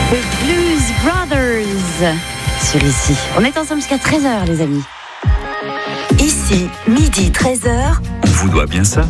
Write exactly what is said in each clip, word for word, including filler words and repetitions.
The Blues Brothers sur Ici. On est ensemble jusqu'à treize heures, les amis. Ici, midi treize heures. On vous doit bien ça.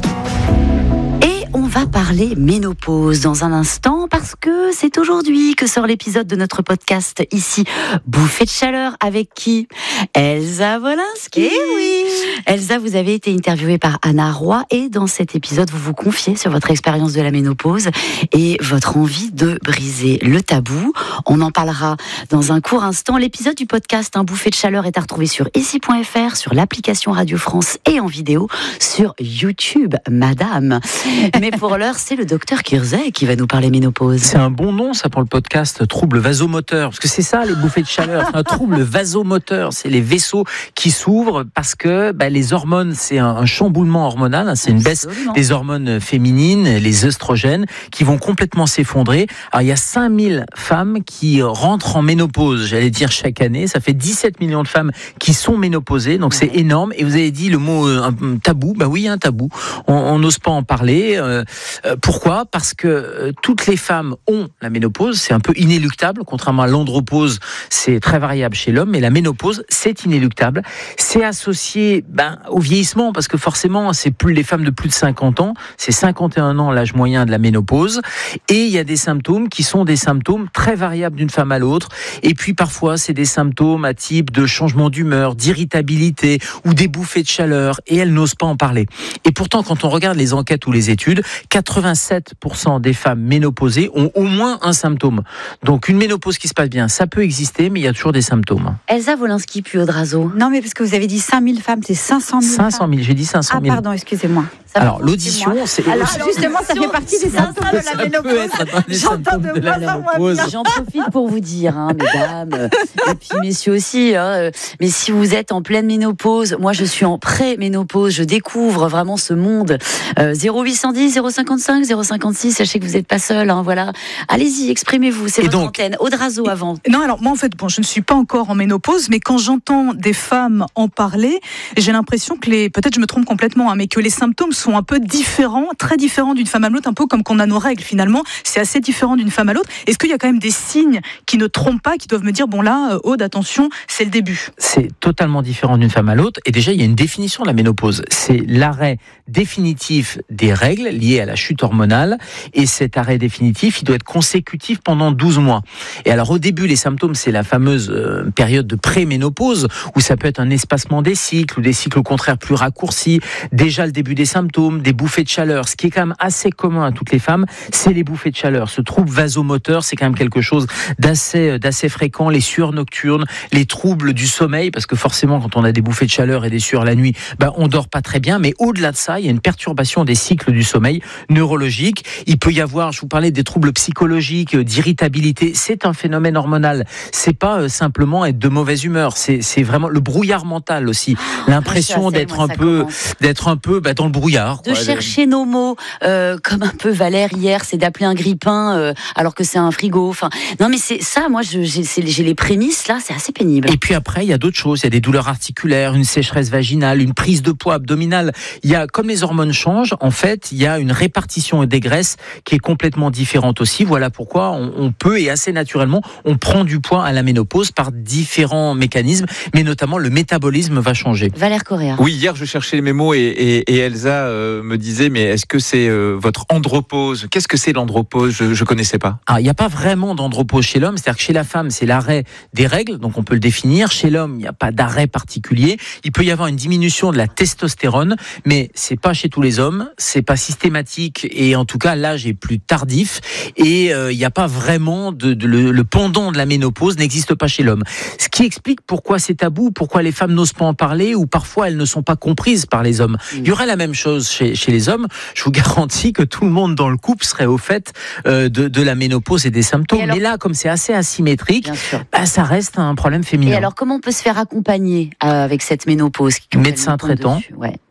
Et on va parler ménopause dans un instant parce que c'est aujourd'hui que sort l'épisode de notre podcast Ici, Bouffée de chaleur, avec qui? Elsa Wolinski. Eh oui. Elsa, vous avez été interviewée par Anna Roy et dans cet épisode, vous vous confiez sur votre expérience de la ménopause et votre envie de briser le tabou. On en parlera dans un court instant. L'épisode du podcast Un Bouffée de chaleur est à retrouver sur ici point f r, sur l'application Radio France et en vidéo sur YouTube, madame. Mais pour l'heure, c'est le docteur Kirzay qui va nous parler ménopause. C'est un bon nom, ça, pour le podcast, trouble vasomoteur. Parce que c'est ça, les bouffées de chaleur. C'est un trouble vasomoteur. C'est les vaisseaux qui s'ouvrent parce que bah, les hormones, c'est un, un chamboulement hormonal. Hein, c'est une baisse Absolument. des hormones féminines, les œstrogènes, qui vont complètement s'effondrer. Alors, il y a cinq mille femmes qui rentrent en ménopause, j'allais dire, chaque année. Ça fait dix-sept millions de femmes qui sont ménopausées. Donc, ouais. C'est énorme. Et vous avez dit le mot euh, un tabou. Bah oui, un tabou. On n'ose pas en parler. Euh, euh, pourquoi ? Parce que euh, toutes les femmes ont la ménopause. C'est un peu inéluctable. Contrairement à l'andropause, c'est très variable chez l'homme. Mais la ménopause, c'est inéluctable. C'est associé ben, au vieillissement, parce que forcément, c'est plus les femmes de plus de cinquante ans. C'est cinquante et un ans l'âge moyen de la ménopause. Et il y a des symptômes qui sont des symptômes très variables d'une femme à l'autre. Et puis parfois, c'est des symptômes à type de changement d'humeur, d'irritabilité ou des bouffées de chaleur. Et elles n'osent pas en parler. Et pourtant, quand on regarde les enquêtes ou les études, quatre-vingt-sept pour cent des femmes ménopausées ont au moins un symptôme. Donc une ménopause qui se passe bien, ça peut exister, mais il y a toujours des symptômes. Elsa Wolinski, puis Audrazo. Non, mais parce que vous avez dit cinq mille femmes, c'est cinq cent mille. cinq cent mille, j'ai dit cinq cent mille. Ah, pardon, excusez-moi. Ça Alors, me l'audition, moi. c'est... Alors, justement, ça fait partie des symptômes de la Ça peut ménopause. être dans les J'entends symptômes de de la moins en moins ménopause. bien. J'en profite pour vous dire, hein, mesdames, euh, et puis messieurs aussi, hein, mais si vous êtes en pleine ménopause, moi je suis en pré-ménopause, je découvre vraiment ce monde. Euh, zéro huit cent dix, zéro cinquante-cinq, zéro cinquante-six, sachez que vous n'êtes pas seul, hein, voilà. Allez-y, exprimez-vous, c'est Et votre donc- antenne. Audrazo avant. Non, alors moi en fait, bon, je ne suis pas encore en ménopause, mais quand j'entends des femmes en parler, j'ai l'impression que les, peut-être je me trompe complètement, hein, mais que les symptômes sont un peu différents, très différents d'une femme à l'autre, un peu comme qu'on a nos règles finalement, c'est assez différent d'une femme à l'autre. Est-ce qu'il y a quand même des signes qui ne trompent pas, qui doivent me dire, bon là, euh, Aude, attention, c'est le début? C'est totalement différent d'une femme à l'autre. Et déjà, il y a une définition de la ménopause. C'est l'arrêt définitif des règles liées à la chute hormonale. Et cet arrêt définitif, il doit être consécutif pendant douze mois. Et alors, au début, les symptômes, c'est la fameuse euh, période de pré-ménopause, où ça peut être un espacement des cycles, ou des cycles au contraire plus raccourcis. Déjà, le début des symptômes, des bouffées de chaleur. Ce qui est quand même assez commun à toutes les femmes, c'est les bouffées de chaleur. Ce trouble vasomoteur, c'est quand même quelque chose d'assez, d'assez fréquent. Les sueurs nocturnes, les troubles du sommeil, parce que forcément, quand on a des bouffées de chaleur et des sueurs la nuit, ben, on dort pas très bien. Mais au-delà de ça, il y a une perturbation des cycles du sommeil neurologique. Il peut y avoir, je vous parlais des troubles psychologiques, d'irritabilité. C'est un phénomène hormonal. C'est pas euh, simplement être de mauvaise humeur. C'est, c'est vraiment le brouillard mental aussi. L'impression je sais, d'être moi, un ça peu, commence. d'être un peu, bah, dans le brouillard. De quoi. chercher nos mots, euh, comme un peu Valère hier, c'est d'appeler un grippin euh, alors que c'est un frigo. Enfin, non mais c'est ça, moi je, j'ai, c'est, j'ai les prémices là, c'est assez pénible. Et puis après, il y a d'autres choses. Il y a des douleurs articulaires, une sécheresse vaginale, une prise de poids abdominale. Il y a, comme les hormones changent, en fait, il y a une répartition des graisses qui est complètement différente aussi. Voilà pourquoi on, on peut, et assez naturellement, on prend du poids à la ménopause par différents mécanismes, mais notamment le métabolisme va changer. Valère Correa. Oui, hier je cherchais mes mots et, et, et Elsa euh, me disait, mais est-ce que c'est euh, votre andropause? Qu'est-ce que c'est l'andropause? Je ne connaissais pas. Alors, il n'y a pas vraiment d'andropause chez l'homme, c'est-à-dire que chez la femme, c'est l'arrêt des règles, donc on peut le définir. Chez l'homme, il n'y a pas d'arrêt particulier. Il peut y avoir une diminution de la testostérone, mais c'est pas chez tous les hommes, c'est pas systématique, et en tout cas, l'âge est plus tardif, et euh, il n'y a pas vraiment de, de le, le pendant de la ménopause n'existe pas chez l'homme. Ce qui explique pourquoi c'est tabou, pourquoi les femmes n'osent pas en parler, ou parfois elles ne sont pas comprises par les hommes. Il y aurait la même chose chez, chez les hommes. Je vous garantis que tout le monde dans le couple serait au fait euh, de, de la ménopause et des symptômes. Et alors, mais là, comme c'est assez asymétrique, bien sûr. bah, ça reste un problème féminin. Et alors comment on peut se faire accompagner euh, avec cette ménopause qui Médecin traitant. Ouais.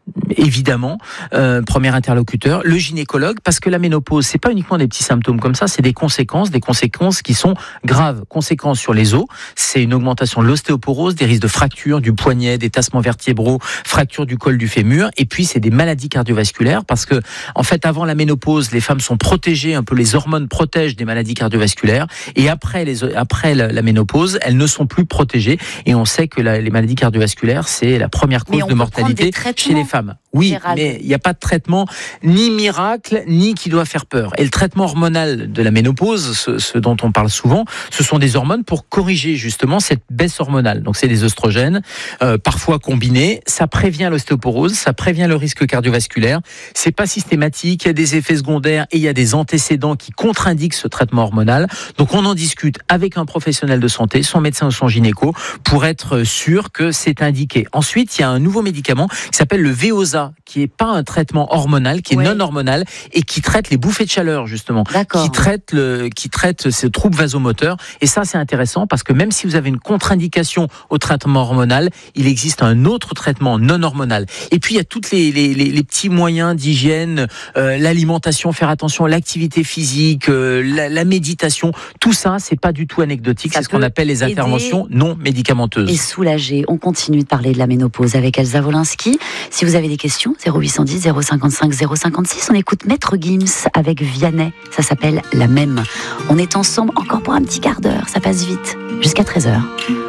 évidemment, euh, premier interlocuteur, le gynécologue, parce que la ménopause, c'est pas uniquement des petits symptômes comme ça, c'est des conséquences, des conséquences qui sont graves. Conséquences sur les os, c'est une augmentation de l'ostéoporose, des risques de fracture du poignet, des tassements vertébraux, fracture du col du fémur, et puis c'est des maladies cardiovasculaires, parce que en fait, avant la ménopause, les femmes sont protégées, un peu les hormones protègent des maladies cardiovasculaires, et après les après la, la ménopause, elles ne sont plus protégées, et on sait que la, les maladies cardiovasculaires, c'est la première cause de mortalité chez les femmes. Oui, Gérald. Mais il n'y a pas de traitement ni miracle, ni qui doit faire peur. Et le traitement hormonal de la ménopause, ce, ce dont on parle souvent, ce sont des hormones pour corriger justement cette baisse hormonale. Donc c'est des oestrogènes, euh, parfois combinés. Ça prévient l'ostéoporose, ça prévient le risque cardiovasculaire. C'est pas systématique, il y a des effets secondaires et il y a des antécédents qui contre-indiquent ce traitement hormonal. Donc on en discute avec un professionnel de santé, son médecin ou son gynéco, pour être sûr que c'est indiqué. Ensuite, il y a un nouveau médicament qui s'appelle le Veosa, qui est pas un traitement hormonal, qui est ouais. non hormonal et qui traite les bouffées de chaleur justement, D'accord. qui traite le, qui traite ces troubles vasomoteurs. Et ça, c'est intéressant parce que même si vous avez une contre-indication au traitement hormonal, il existe un autre traitement non hormonal. Et puis il y a toutes les les, les, les petits moyens d'hygiène, euh, l'alimentation, faire attention à l'activité physique, euh, la, la méditation. Tout ça, c'est pas du tout anecdotique. Ça c'est ce qu'on appelle les interventions non médicamenteuses. Et soulager. On continue de parler de la ménopause avec Elsa Wolinski. Si vous avez des questions, zéro huit cent dix, zéro cinquante-cinq, zéro cinquante-six. On écoute Maître Gims avec Vianney. Ça s'appelle La Même. On est ensemble encore pour un petit quart d'heure. Ça passe vite. Jusqu'à treize heures.